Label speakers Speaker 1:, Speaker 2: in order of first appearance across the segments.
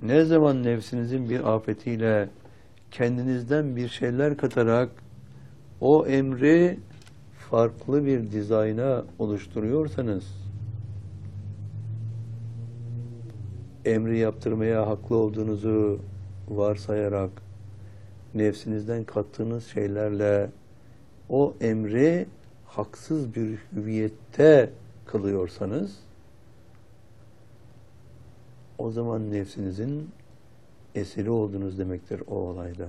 Speaker 1: Ne zaman nefsinizin bir afetiyle kendinizden bir şeyler katarak o emri farklı bir dizayna oluşturuyorsanız, emri yaptırmaya haklı olduğunuzu varsayarak nefsinizden kattığınız şeylerle o emri haksız bir hüviyette kılıyorsanız, o zaman nefsinizin esiri olduğunuz demektir o olayda.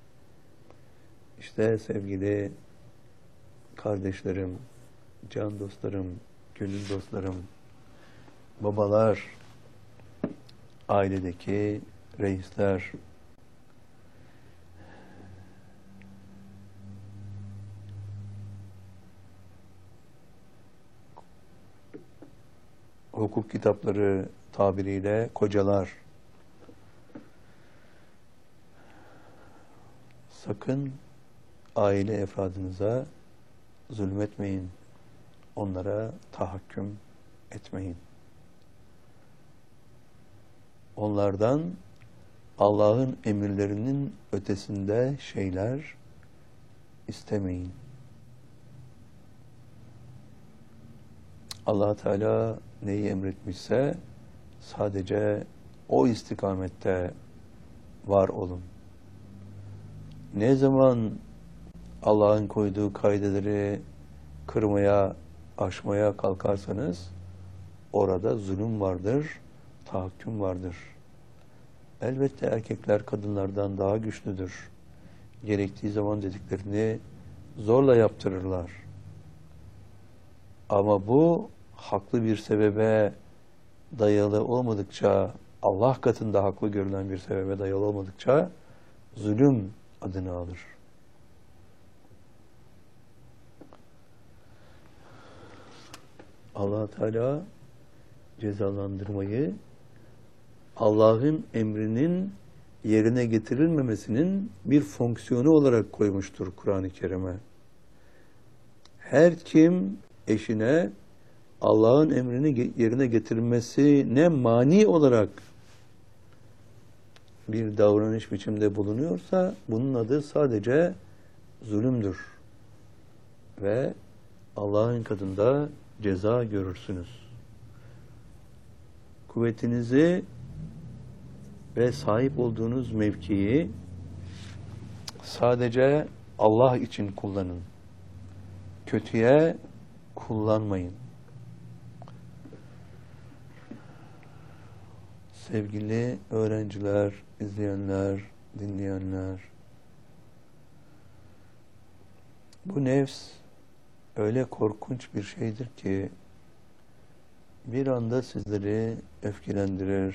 Speaker 1: İşte sevgili kardeşlerim, can dostlarım, gönül dostlarım, babalar, ailedeki reisler, hukuk kitapları tabiriyle kocalar, sakın aile efradınıza zulmetmeyin, onlara tahakküm etmeyin. Onlardan Allah'ın emirlerinin ötesinde şeyler istemeyin. Allah Teala neyi emretmişse sadece o istikamette var olun. Ne zaman Allah'ın koyduğu kaideleri kırmaya, aşmaya kalkarsanız orada zulüm vardır, tahakküm vardır. Elbette erkekler kadınlardan daha güçlüdür. Gerektiği zaman dediklerini zorla yaptırırlar. Ama bu haklı bir sebebe dayalı olmadıkça, Allah katında haklı görülen bir sebebe dayalı olmadıkça zulüm adını alır. Allah Teala cezalandırmayı Allah'ın emrinin yerine getirilmemesinin bir fonksiyonu olarak koymuştur Kur'an-ı Kerim'e. Her kim eşine Allah'ın emrini yerine getirmesine mani olarak bir davranış biçimde bulunuyorsa bunun adı sadece zulümdür. Ve Allah'ın katında ceza görürsünüz. Kuvvetinizi ve sahip olduğunuz mevkiyi sadece Allah için kullanın. Kötüye kullanmayın. Sevgili öğrenciler, izleyenler, dinleyenler, bu nefs öyle korkunç bir şeydir ki bir anda sizleri öfkelendirir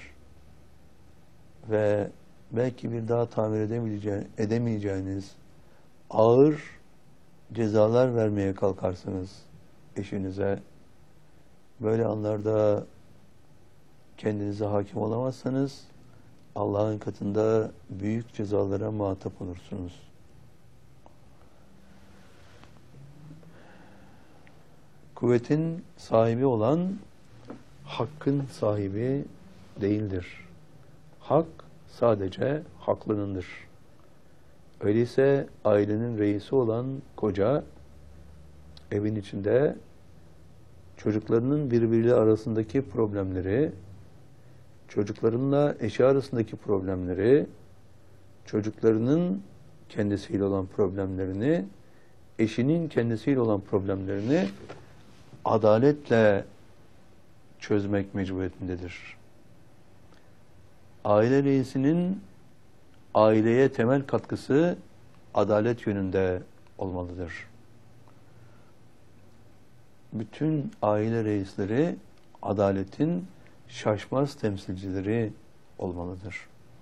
Speaker 1: ve belki bir daha tamir edemeyeceğiniz ağır cezalar vermeye kalkarsınız eşinize. Böyle anlarda kendinize hakim olamazsanız Allah'ın katında büyük cezalara muhatap olursunuz. Kuvvetin sahibi olan hakkın sahibi değildir. Hak sadece haklınındır. Öyleyse ailenin reisi olan koca evin içinde çocuklarının birbiriyle arasındaki problemleri, çocuklarınla eşi arasındaki problemleri, çocuklarının kendisiyle olan problemlerini, eşinin kendisiyle olan problemlerini adaletle çözmek mecburiyetindedir. Aile reisinin aileye temel katkısı adalet yönünde olmalıdır. Bütün aile reisleri adaletin şaşmaz temsilcileri olmalıdır.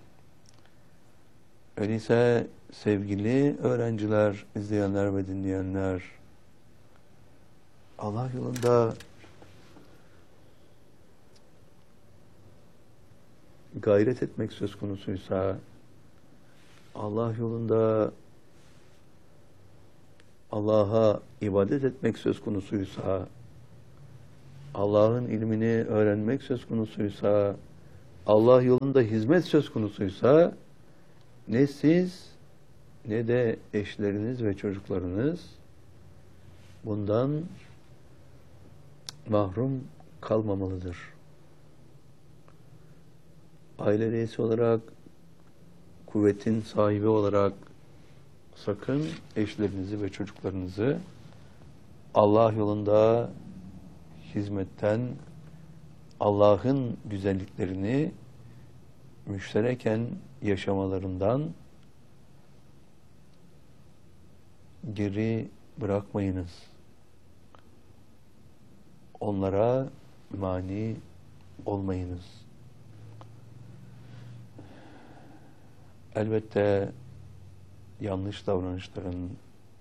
Speaker 1: Öyleyse sevgili öğrenciler, izleyenler ve dinleyenler, Allah yolunda gayret etmek söz konusuysa, Allah yolunda Allah'a ibadet etmek söz konusuysa, Allah'ın ilmini öğrenmek söz konusuysa, Allah yolunda hizmet söz konusuysa ne siz ne de eşleriniz ve çocuklarınız bundan mahrum kalmamalıdır. Aile reisi olarak, kuvvetin sahibi olarak sakın eşlerinizi ve çocuklarınızı Allah yolunda hizmetten, Allah'ın güzelliklerini müştereken yaşamalarından geri bırakmayınız. Onlara mani olmayınız. Elbette yanlış davranışların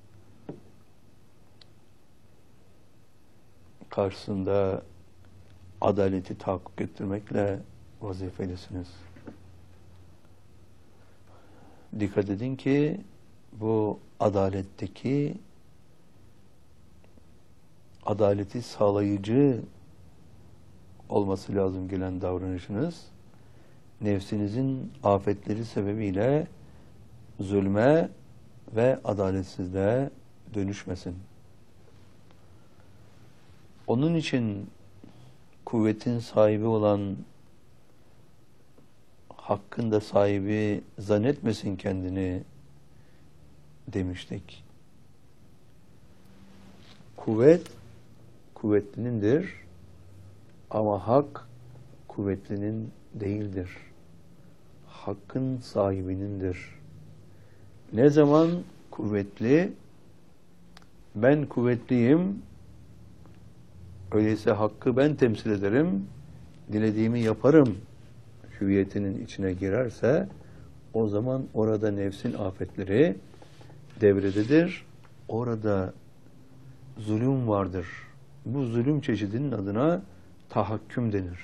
Speaker 1: karşısında adaleti tahakkuk ettirmekle vazifelisiniz. Dikkat edin ki bu adaletteki adaleti sağlayıcı olması lazım gelen davranışınız nefsinizin afetleri sebebiyle zulme ve adaletsizliğe dönüşmesin. Onun için kuvvetin sahibi olan, hakkın da sahibi zannetmesin kendini demiştik. Kuvvet kuvvetlinindir ama hak kuvvetlinin değildir. Hakkın sahibinindir. Ne zaman kuvvetli, ben kuvvetliyim, öyleyse hakkı ben temsil ederim, dilediğimi yaparım hüviyetinin içine girerse, o zaman orada nefsin afetleri devrededir. Orada zulüm vardır. Bu zulüm çeşidinin adına tahakküm denir.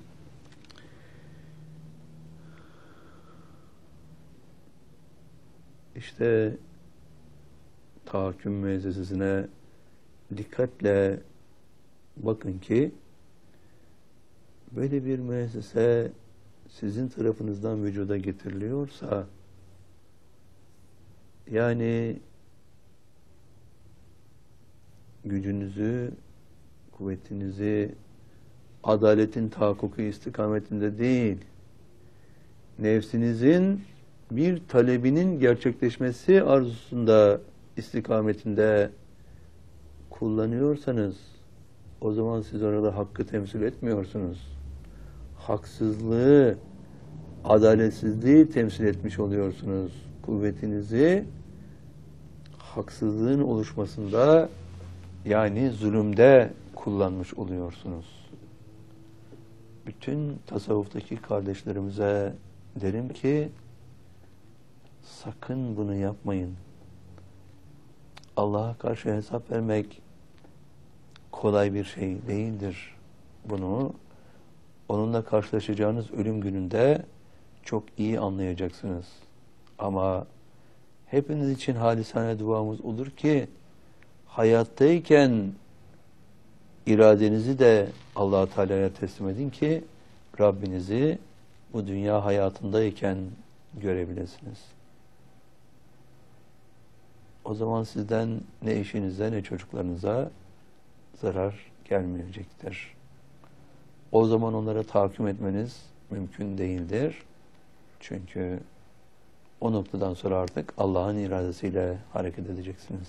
Speaker 1: İşte tahakküm müessesesine dikkatle bakın ki böyle bir müessese sizin tarafınızdan vücuda getiriliyorsa, yani gücünüzü, kuvvetinizi adaletin tahakkuku istikametinde değil, nefsinizin bir talebinin gerçekleşmesi arzusunda istikametinde kullanıyorsanız, o zaman siz orada hakkı temsil etmiyorsunuz. Haksızlığı, adaletsizliği temsil etmiş oluyorsunuz. Kuvvetinizi haksızlığın oluşmasında, yani zulümde kullanmış oluyorsunuz. Bütün tasavvuftaki kardeşlerimize derim ki, sakın bunu yapmayın. Allah'a karşı hesap vermek kolay bir şey değildir. Bunu onunla karşılaşacağınız ölüm gününde çok iyi anlayacaksınız. Ama hepiniz için halisane duamız olur ki hayattayken iradenizi de Allah-u Teala'ya teslim edin ki Rabbinizi bu dünya hayatındayken görebilirsiniz. O zaman sizden ne eşinize ne çocuklarınıza zarar gelmeyecektir. O zaman onlara tahakküm etmeniz mümkün değildir. Çünkü o noktadan sonra artık Allah'ın iradesiyle hareket edeceksiniz.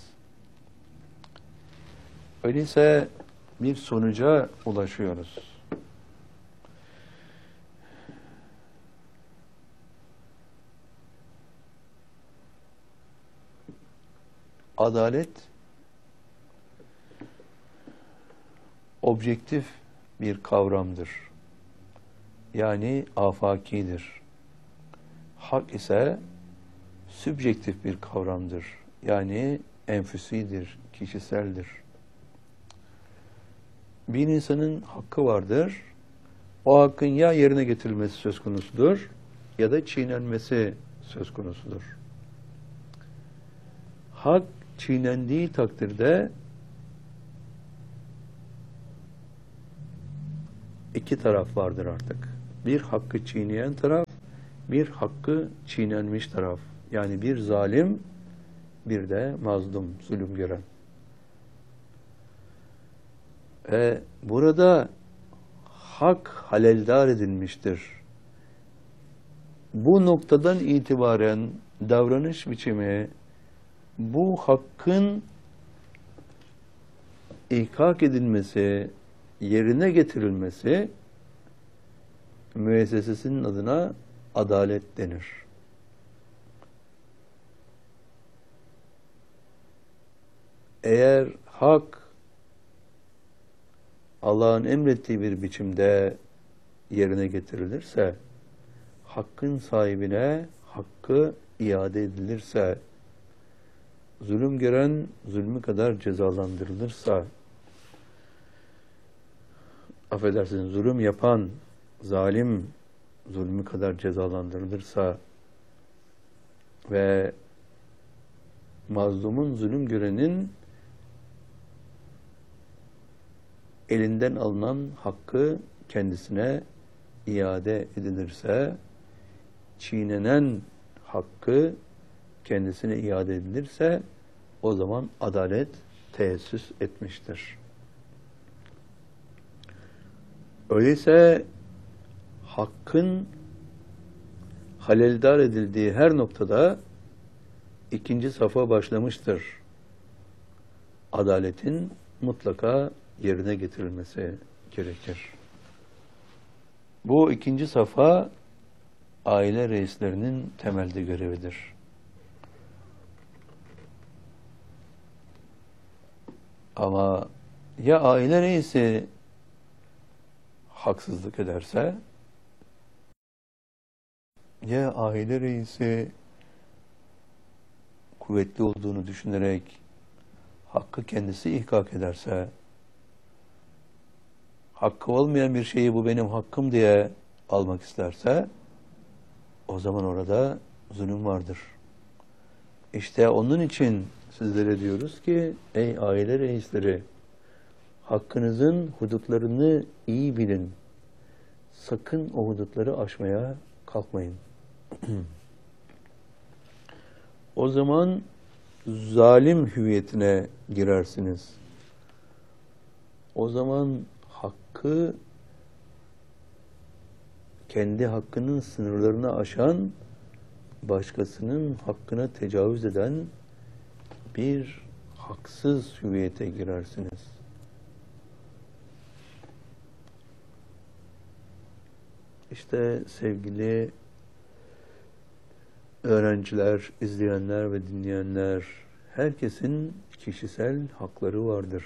Speaker 1: Öyleyse bir sonuca ulaşıyoruz. Adalet objektif bir kavramdır. Yani afakidir. Hak ise sübjektif bir kavramdır. Yani enfüsidir, kişiseldir. Bir insanın hakkı vardır. O hakkın ya yerine getirilmesi söz konusudur ya da çiğnenmesi söz konusudur. Hak çiğnendiği takdirde iki taraf vardır artık. Bir hakkı çiğneyen taraf, bir hakkı çiğnenmiş taraf. Yani bir zalim, bir de mazlum, zulüm gören. Burada hak haleldar edilmiştir. Bu noktadan itibaren davranış biçimi, bu hakkın ihkak edilmesi, yerine getirilmesi müessesesinin adına adalet denir. Eğer hak Allah'ın emrettiği bir biçimde yerine getirilirse, hakkın sahibine hakkı iade edilirse, zulüm gören zulmü kadar cezalandırılırsa, affedersiniz, zulüm yapan zalim zulmü kadar cezalandırılırsa ve mazlumun, zulüm görenin elinden alınan hakkı kendisine iade edilirse, çiğnenen hakkı kendisine iade edilirse, o zaman adalet teessüs etmiştir. Öyleyse hakkın haleldar edildiği her noktada ikinci safa başlamıştır. Adaletin mutlaka yerine getirilmesi gerekir. Bu ikinci safa aile reislerinin temelde görevidir. Ama ya aile reisi haksızlık ederse, ya aile reisi kuvvetli olduğunu düşünerek hakkı kendisi ihkak ederse, hakkı olmayan bir şeyi bu benim hakkım diye almak isterse, o zaman orada zulüm vardır. İşte onun için sizlere diyoruz ki, ey aile reisleri, hakkınızın hudutlarını iyi bilin. Sakın o hudutları aşmaya kalkmayın. O zaman zalim hüviyetine girersiniz. O zaman hakkı, kendi hakkının sınırlarını aşan, başkasının hakkına tecavüz eden bir haksız hüviyete girersiniz. İşte sevgili öğrenciler, izleyenler ve dinleyenler, herkesin kişisel hakları vardır.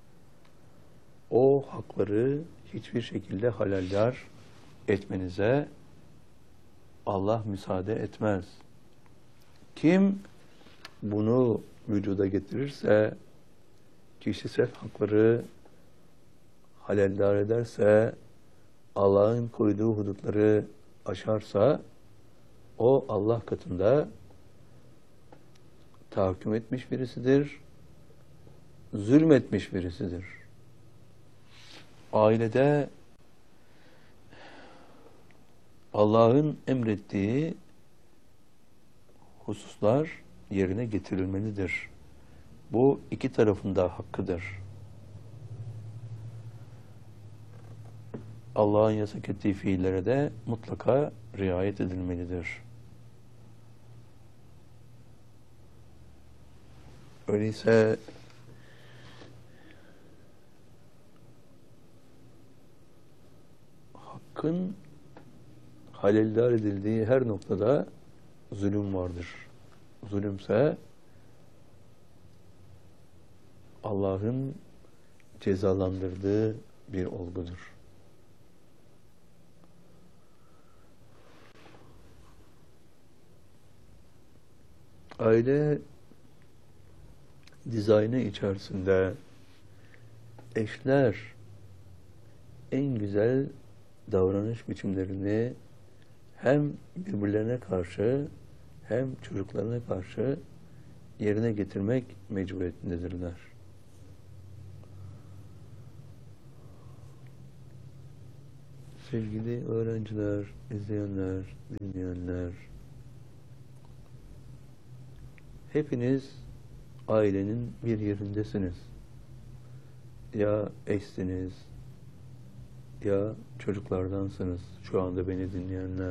Speaker 1: O hakları hiçbir şekilde haleldar etmenize Allah müsaade etmez. Kim bunu vücuda getirirse, kişisel hakları haleldar ederse, Allah'ın koyduğu hudutları aşarsa, o Allah katında tahakküm etmiş birisidir, zulmetmiş birisidir. Ailede Allah'ın emrettiği hususlar yerine getirilmelidir. Bu iki tarafında hakkıdır. Allah'ın yasak ettiği fiillere de mutlaka riayet edilmelidir. Öyleyse hakkın haleldar edildiği her noktada zulüm vardır. Zulümse Allah'ın cezalandırdığı bir olgudur. Aile dizaynı içerisinde eşler en güzel davranış biçimlerini hem birbirlerine karşı hem çocuklarına karşı yerine getirmek mecburiyetindedirler. Sevgili öğrenciler, izleyenler, dinleyenler, hepiniz ailenin bir yerindesiniz. Ya eşsiniz, ya çocuklardansınız şu anda beni dinleyenler.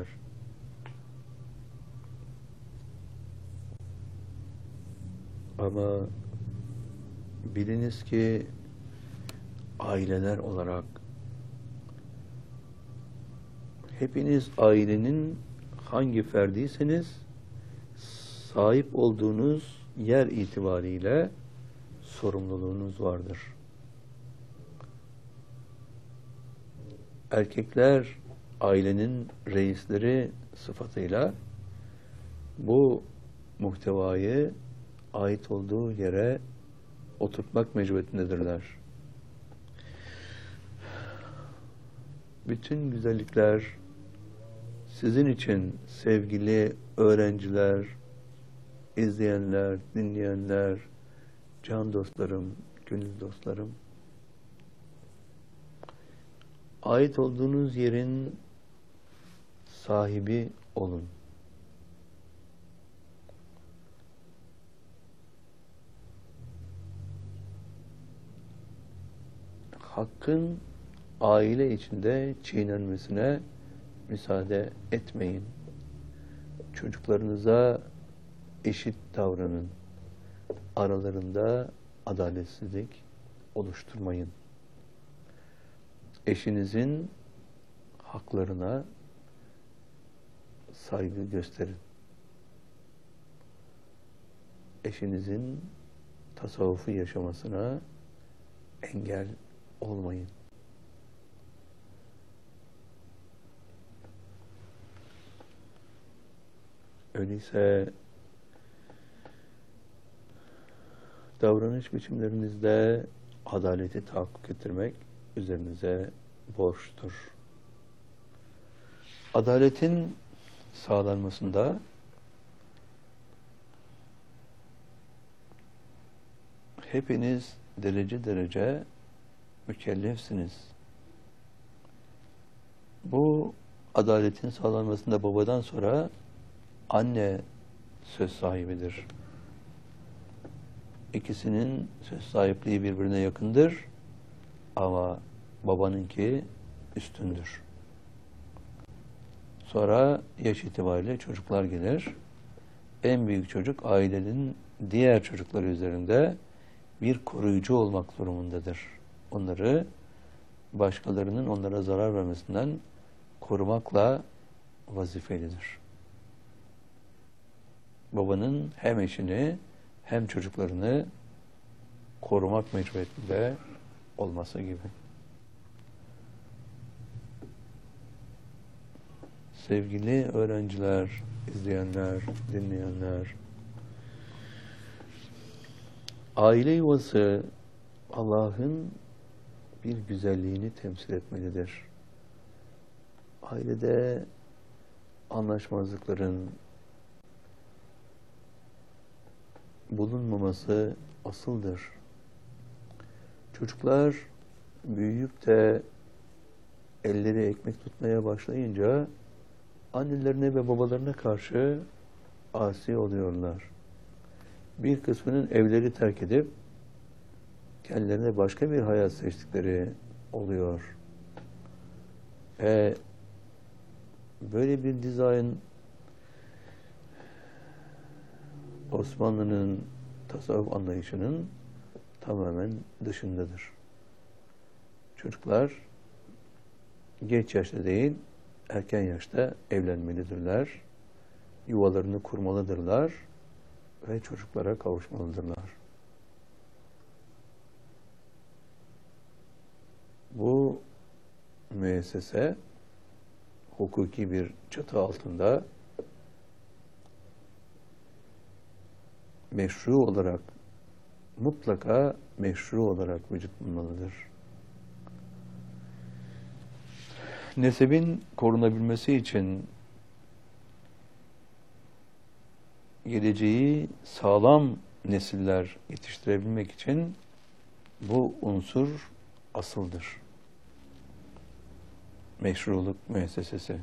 Speaker 1: Ama biliniz ki aileler olarak hepiniz ailenin hangi ferdiyseniz sahip olduğunuz yer itibariyle sorumluluğunuz vardır. Erkekler ailenin reisleri sıfatıyla bu muhtevayı ait olduğu yere oturtmak mecburiyetindedirler. Bütün güzellikler sizin için sevgili öğrenciler, izleyenler, dinleyenler, can dostlarım, gönül dostlarım. Ait olduğunuz yerin sahibi olun. Hakkın aile içinde çiğnenmesine müsaade etmeyin. Çocuklarınıza eşit davranın. Aralarında adaletsizlik oluşturmayın. Eşinizin haklarına saygı gösterin. Eşinizin tasavvufu yaşamasına engel olmayın. Öyleyse davranış biçimlerinizde adaleti tahakkuk ettirmek üzerinize borçtur. Adaletin sağlanmasında hepiniz derece derece mükellefsiniz. Bu adaletin sağlanmasında babadan sonra anne söz sahibidir. İkisinin söz sahipliği birbirine yakındır ama babanınki üstündür. Sonra yaş itibariyle çocuklar gelir. En büyük çocuk ailenin diğer çocukları üzerinde bir koruyucu olmak durumundadır. Onları başkalarının onlara zarar vermesinden korumakla vazifelidir. Babanın hem eşini hem çocuklarını korumak mecburiyetinde olması gibi. Sevgili öğrenciler, izleyenler, dinleyenler, aile yuvası Allah'ın bir güzelliğini temsil etmelidir. Ailede anlaşmazlıkların bulunmaması asıldır. Çocuklar büyüyüp de elleri ekmek tutmaya başlayınca annelerine ve babalarına karşı asi oluyorlar. Bir kısmının evleri terk edip kendilerine başka bir hayat seçtikleri oluyor. Böyle bir dizayn Osmanlı'nın tasavvuf anlayışının tamamen dışındadır. Çocuklar geç yaşta değil, erken yaşta evlenmelidirler, yuvalarını kurmalıdırlar ve çocuklara kavuşmalıdırlar. Bu müessese hukuki bir çatı altında meşru olarak, mutlaka meşru olarak vücut bulmalıdır. Nesebin korunabilmesi için geleceği sağlam nesiller yetiştirebilmek için bu unsur asıldır. meşruluk müessesesi.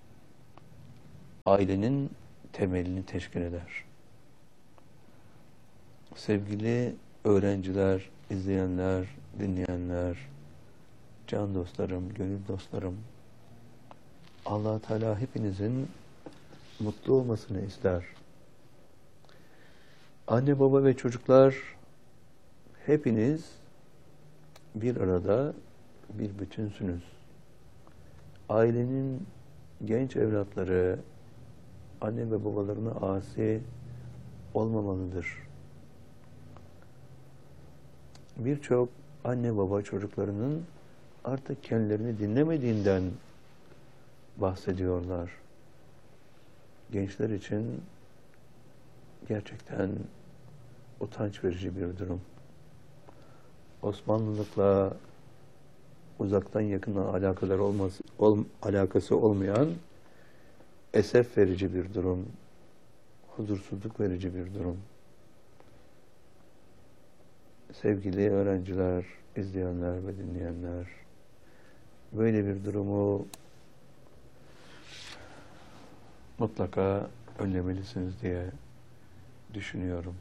Speaker 1: Ailenin temelini teşkil eder. Sevgili öğrenciler, izleyenler, dinleyenler, can dostlarım, gönül dostlarım, Allah Teala hepinizin mutlu olmasını ister. Anne, baba ve çocuklar hepiniz bir arada bir bütünsünüz. Ailenin genç evlatları anne ve babalarına asi olmamalıdır. Birçok anne baba çocuklarının artık kendilerini dinlemediğinden bahsediyorlar. Gençler için gerçekten utanç verici bir durum. Osmanlılıkla uzaktan yakından alakası olmayan esef verici bir durum, huzursuzluk verici bir durum. Sevgili öğrenciler, izleyenler ve dinleyenler, böyle bir durumu mutlaka önlemelisiniz diye düşünüyorum.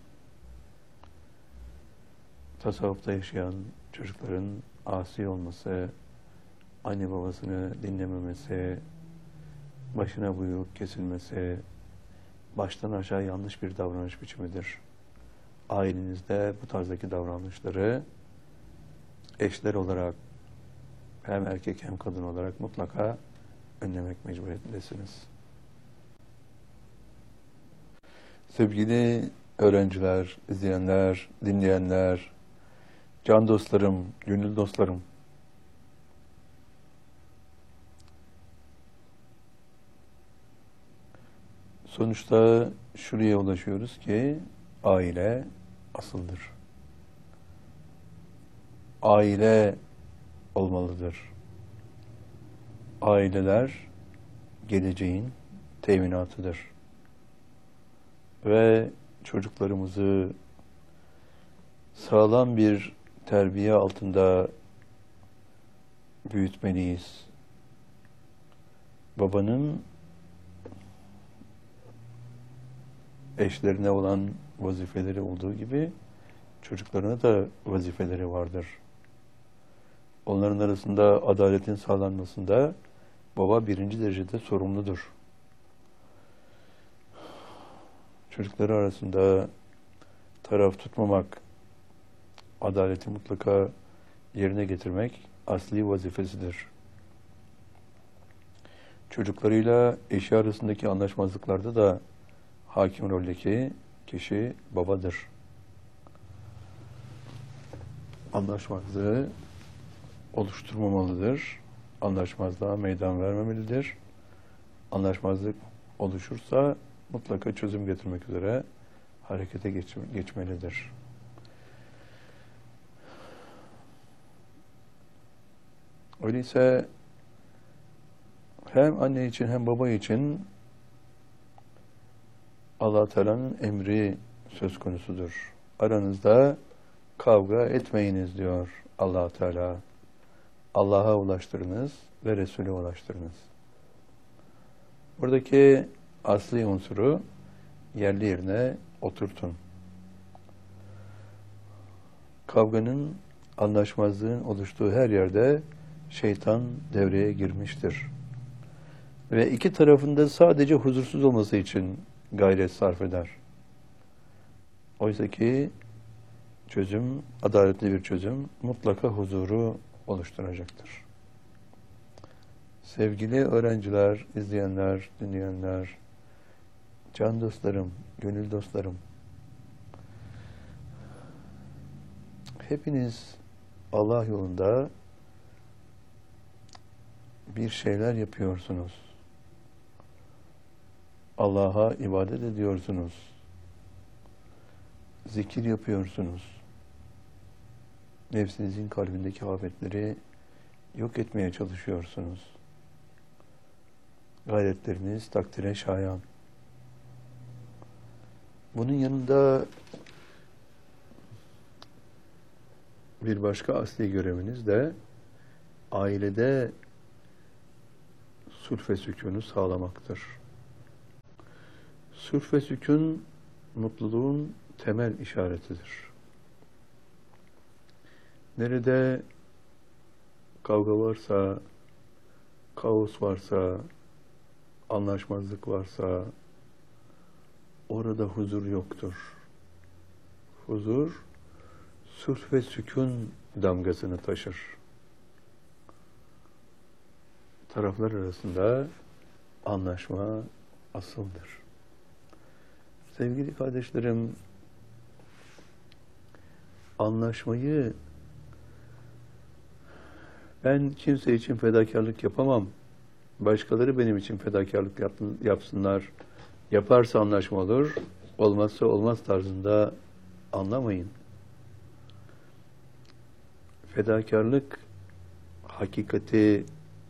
Speaker 1: Tasavvufta yaşayan çocukların asi olması, anne babasını dinlememesi, başına buyruk kesilmesi, baştan aşağı yanlış bir davranış biçimidir. Ailenizde bu tarzdaki davranışları eşler olarak hem erkek hem kadın olarak mutlaka önlemek mecburiyetindesiniz. Sevgili öğrenciler, izleyenler, dinleyenler, can dostlarım, gönül dostlarım, sonuçta şuraya ulaşıyoruz ki aile asıldır. Aile olmalıdır. Aileler geleceğin teminatıdır. Ve çocuklarımızı sağlam bir terbiye altında büyütmeliyiz. Babanın eşlerine olan vazifeleri olduğu gibi çocuklarına da vazifeleri vardır. Onların arasında adaletin sağlanmasında baba birinci derecede sorumludur. Çocukları arasında taraf tutmamak, adaleti mutlaka yerine getirmek asli vazifesidir. Çocuklarıyla eşi arasındaki anlaşmazlıklarda da hakim roldeki kişi babadır. Anlaşmazlığı oluşturmamalıdır. Anlaşmazlığa meydan vermemelidir. Anlaşmazlık oluşursa mutlaka çözüm getirmek üzere harekete geçmelidir. Öyleyse hem anne için hem baba için Allah Teala'nın emri söz konusudur. Aranızda kavga etmeyiniz diyor Allah Teala. Allah'a ulaştırınız ve Resul'e ulaştırınız. Buradaki asli unsuru yerli yerine oturtun. Kavganın, anlaşmazlığın oluştuğu her yerde şeytan devreye girmiştir. Ve iki tarafında sadece huzursuz olması için gayret sarf eder. Oysa ki çözüm, adaletli bir çözüm mutlaka huzuru oluşturacaktır. Sevgili öğrenciler, izleyenler, dinleyenler, can dostlarım, gönül dostlarım, hepiniz Allah yolunda bir şeyler yapıyorsunuz. Allah'a ibadet ediyorsunuz. Zikir yapıyorsunuz. Nefsinizin kalbindeki afetleri yok etmeye çalışıyorsunuz. Gayretleriniz takdire şayan. Bunun yanında bir başka asli göreviniz de ailede sulh ve sükûnu sağlamaktır. Sulh ve sükûn mutluluğun temel işaretidir. Nerede kavga varsa, kaos varsa, anlaşmazlık varsa orada huzur yoktur. Huzur, sulh ve sükun damgasını taşır. Taraflar arasında anlaşma asıldır. Sevgili kardeşlerim, anlaşmayı ben kimse için fedakarlık yapamam, başkaları benim için fedakarlık yapsınlar, yaparsa anlaşma olur, olmazsa olmaz tarzında anlamayın. Fedakarlık hakikati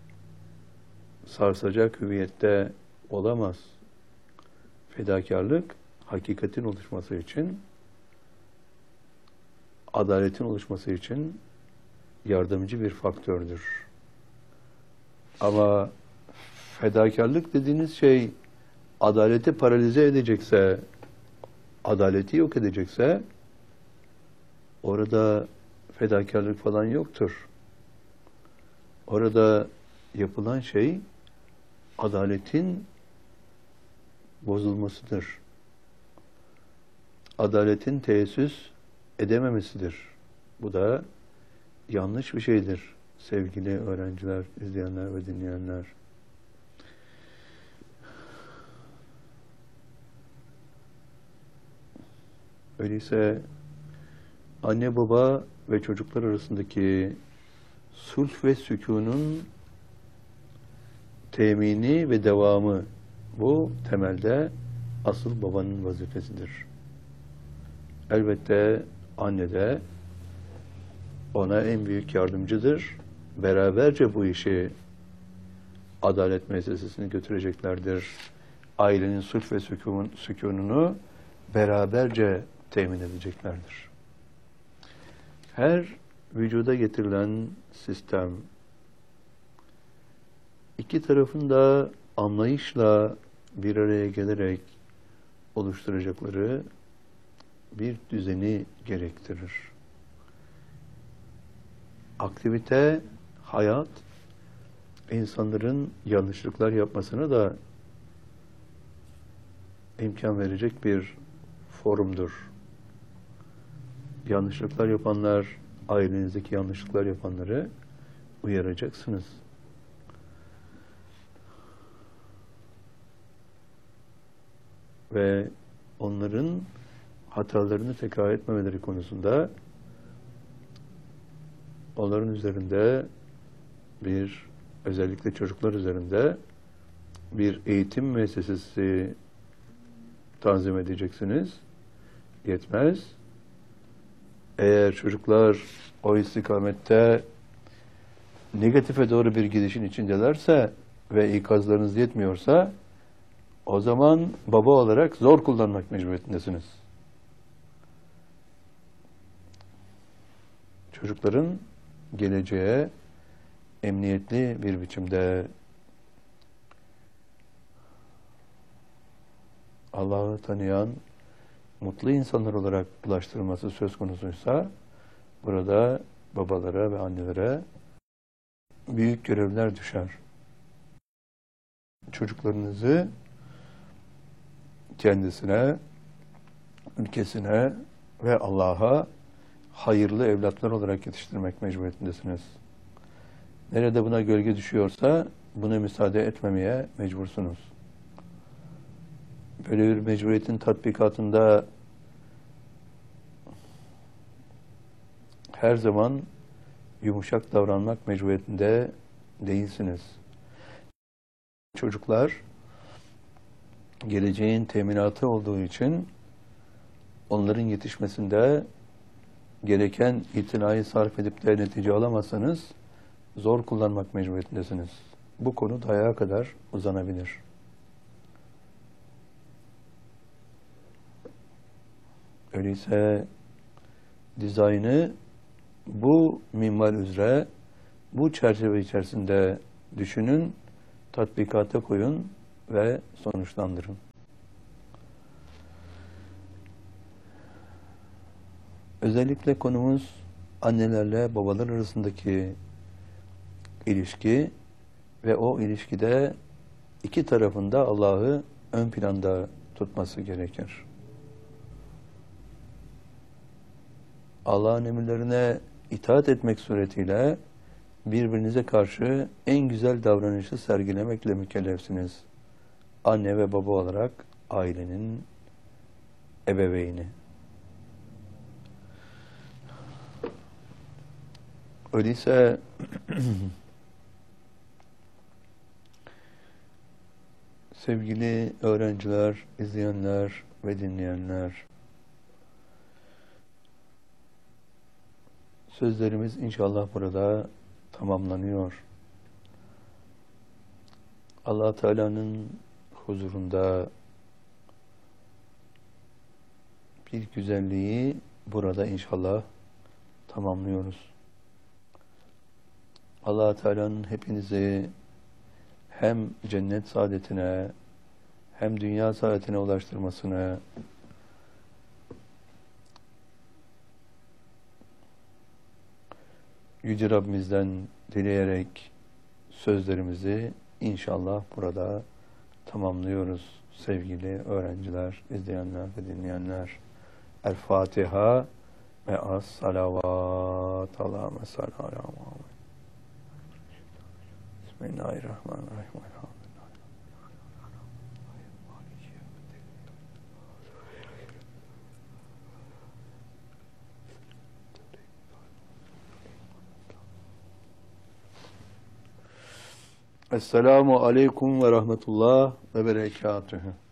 Speaker 1: sarsacak hüviyette olamaz. Fedakarlık hakikatin oluşması için, adaletin oluşması için yardımcı bir faktördür. Ama fedakarlık dediğiniz şey adaleti paralize edecekse, adaleti yok edecekse orada fedakarlık falan yoktur. Orada yapılan şey adaletin bozulmasıdır. Adaletin teessüs edememesidir. Bu da yanlış bir şeydir sevgili öğrenciler, izleyenler ve dinleyenler. Öyleyse anne baba ve çocuklar arasındaki sulh ve sükûnun temini ve devamı bu temelde asıl babanın vazifesidir. Elbette anne de ona en büyük yardımcıdır. Beraberce bu işi adalet müessesesine götüreceklerdir. Ailenin sulh ve sükûnunu beraberce temin edeceklerdir. Her vücuda getirilen sistem iki tarafın da anlayışla bir araya gelerek oluşturacakları bir düzeni gerektirir. Aktivite, hayat, insanların yanlışlıklar yapmasına da imkan verecek bir forumdur. Yanlışlıklar yapanlar, ailenizdeki yanlışlıklar yapanları uyaracaksınız. Ve onların hatalarını tekrar etmemeleri konusunda onların üzerinde özellikle çocuklar üzerinde bir eğitim müessesesi tanzim edeceksiniz. Yetmez. Eğer çocuklar o istikamette negatife doğru bir gidişin içindelerse ve ikazlarınız yetmiyorsa o zaman baba olarak zor kullanmak mecburiyetindesiniz. Çocukların geleceğe emniyetli bir biçimde Allah'ı tanıyan mutlu insanlar olarak ulaştırılması söz konusuysa burada babalara ve annelere büyük görevler düşer. Çocuklarınızı kendisine, ülkesine ve Allah'a hayırlı evlatlar olarak yetiştirmek mecburiyetindesiniz. Nerede buna gölge düşüyorsa buna müsaade etmemeye mecbursunuz. Böyle bir mecburiyetin tatbikatında her zaman yumuşak davranmak mecburiyetinde değilsiniz. Çocuklar geleceğin teminatı olduğu için onların yetişmesinde gereken itinayı sarf edip de netice alamazsanız zor kullanmak mecburiyetindesiniz. Bu konu dayağa kadar uzanabilir. Öyleyse dizaynı bu minval üzere, bu çerçeve içerisinde düşünün tatbikata koyun ve sonuçlandırın. Özellikle konumuz annelerle babalar arasındaki ilişki ve o ilişkide iki tarafında Allah'ı ön planda tutması gerekir. Allah'ın emirlerine itaat etmek suretiyle birbirinize karşı en güzel davranışı sergilemekle mükellefsiniz. Anne ve baba olarak ailenin ebeveyni. Öyleyse sevgili öğrenciler, izleyenler ve dinleyenler, sözlerimiz inşallah burada tamamlanıyor. Allah Teala'nın huzurunda bir güzelliği burada inşallah tamamlıyoruz. Allah Teala'nın hepinizi hem cennet saadetine hem dünya saadetine ulaştırmasını Yüce Rabbimizden dileyerek sözlerimizi inşallah burada tamamlıyoruz. Sevgili öğrenciler, izleyenler ve dinleyenler. El Fatiha ve as salavat Allahümme salli ala Muhammed. Bismillahirrahmanirrahim. Esselamu aleyküm ve rahmetullah ve berekatühü.